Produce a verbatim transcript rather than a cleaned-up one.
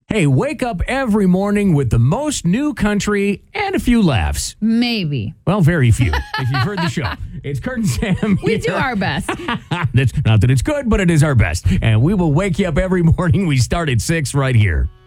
Hey, wake up every morning with the most new country and a few laughs. Maybe. Well, very few, if you've heard the show. It's Kurt and Sam here. We do our best. That's not that it's good, but it is our best. And we will wake you up every morning. We start at six right here.